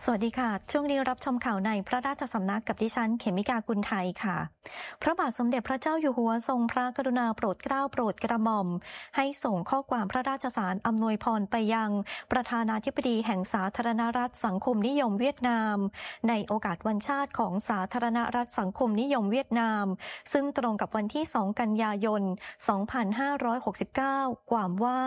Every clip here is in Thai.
สวัสดีค่ะช่วงนี้รับชมข่าวในพระราชสำนักกับดิฉันเขมิกากุลไทยค่ะพระบาทสมเด็จพระเจ้าอยู่หัวทรงพระกรุณาโปรดเกล้าโปรดกระหม่อมให้ส่งข้อความพระราชสารอำนวยพรไปยังประธานาธิบดีแห่งสาธารณรัฐสังคมนิยมเวียดนามในโอกาสวันชาติของสาธารณรัฐสังคมนิยมเวียดนามซึ่งตรงกับวันที่2กันยายน2569ความว่า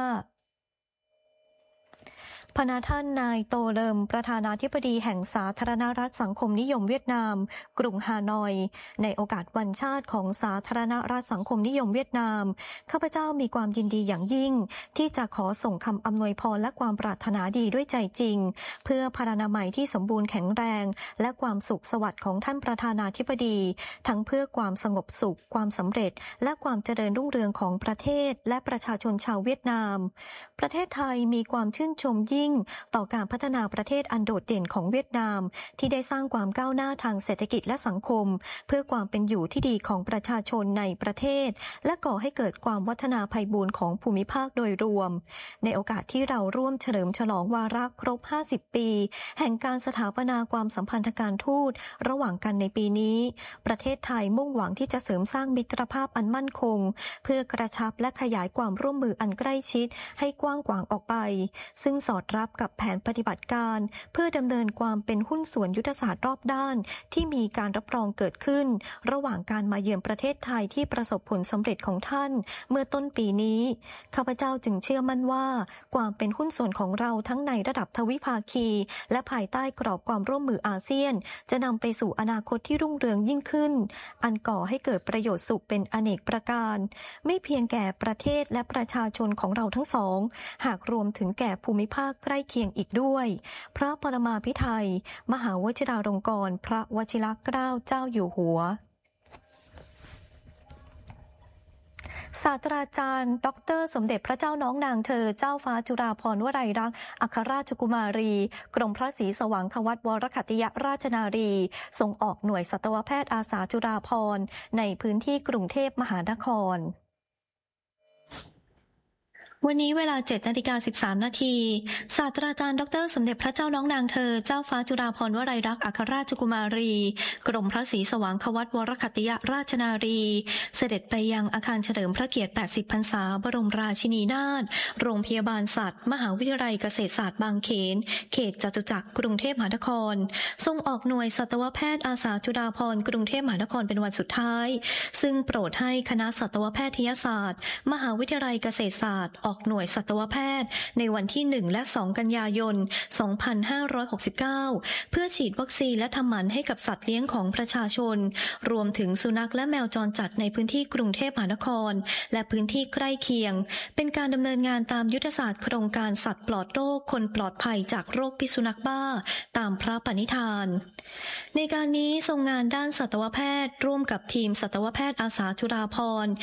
พระท่านนายโตเลิมประธานาธิบดีแห่งสาธารณรัฐสังคมนิยมเวียดนามกรุงฮานอยในโอกาสวันชาติของสาธารณรัฐสังคมนิยมเวียดนามข้าพเจ้ามีความยินดีอย่างยิ่งที่จะขอส่งคำอำนวยพรและความปรารถนาดีด้วยใจจริงเพื่อพรรณนามัยที่สมบูรณ์แข็งแรงและความสุขสวัสดิ์ของท่านประธานาธิบดีทั้งเพื่อความสงบสุขความสำเร็จและความเจริญรุ่งเรืองของประเทศและประชาชนชาวเวียดนามประเทศไทยมีความชื่นชมยิ่งต่อการพัฒนาประเทศอันโดดเด่นของเวียดนามที่ได้สร้างความก้าวหน้าทางเศรษฐกิจและสังคมเพื่อความเป็นอยู่ที่ดีของประชาชนในประเทศและก่อให้เกิดความวัฒนาไพบูลย์ของภูมิภาคโดยรวมในโอกาสที่เราร่วมเฉลิมฉลองวาระครบ50ปีแห่งการสถาปนาความสัมพันธการทูตระหว่างกันในปีนี้ประเทศไทยมุ่งหวังที่จะเสริมสร้างมิตรภาพอันมั่นคงเพื่อกระชับและขยายความร่วมมืออันใกล้ชิดให้กว้างขวางออกไปซึ่งสอดรับกับแผนปฏิบัติการเพื่อดำเนินความเป็นหุ้นส่วนยุทธศาสตร์รอบด้านที่มีการรับรองเกิดขึ้นระหว่างการมาเยือนประเทศไทยที่ประสบผลสำเร็จของท่านเมื่อต้นปีนี้ข้าพเจ้าจึงเชื่อมั่นว่าความเป็นหุ้นส่วนของเราทั้งในระดับทวิภาคีและภายใต้กรอบความร่วมมืออาเซียนจะนำไปสู่อนาคตที่รุ่งเรืองยิ่งขึ้นอันก่อให้เกิดประโยชน์สุขเป็นอเนกประการไม่เพียงแก่ประเทศและประชาชนของเราทั้งสองหากรวมถึงแก่ภูมิภาคใกล้เคียงอีกด้วยพระปรมาภิไธยมหาวชิราลงกรณ์พระวชิรเกล้าเจ้าอยู่หัวศาสตราจารย์ดร.สมเด็จพระเจ้าน้องนางเธอเจ้าฟ้าจุฬาภรณ์วลัยลักษณ์อัครราชกุมารีกรมพระศรีสว่างควัตรวรคัตติยราชนารีส่งออกหน่วยสัตวแพทย์อาสาจุฬาภรณ์ในพื้นที่กรุงเทพมหานครวันนี้เวลา 7:13 นาทีศาสตราจารย์ดร.สมเด็จพระเจ้าน้องนางเธอเจ้าฟ้าจุฬาภรณ์วลัยลักษณ์อัครราชกุมารีกรมพระศรีสว่างควัตรวรคัตติยราชนารีเสด็จไปยังอาคารเฉลิมพระเกียรติ80พรรษาบรมราชินีนาถโรงพยาบาลสัตว์มหาวิทยาลัยเกษตรศาสตร์บางเขนเขตจตุจักรกรุงเทพมหานครทรงออกหน่วยสัตวแพทย์อาสาจุฬาภรณ์กรุงเทพมหานครเป็นวันสุดท้ายซึ่งโปรดให้คณะสัตวแพทยศาสตร์มหาวิทยาลัยเกษตรศาสตร์ออกหน่วยสัตวแพทย์ในวันที่1และ2กันยายน2569เพื่อฉีดวัคซีนและทำหมันให้กับสัตว์เลี้ยงของประชาชนรวมถึงสุนัขและแมวจรจัดในพื้นที่กรุงเทพมหานครและพื้นที่ใกล้เคียงเป็นการดำเนินงานตามยุทธศาสตร์โครงการสัตว์ปลอดโรคคนปลอดภัยจากโรคพิษสุนัขบ้าตามพระปณิธานในการนี้ทรงงานด้านสัตวแพทย์ร่วมกับทีมสัตวแพทย์อาสาจุฬาภรณ์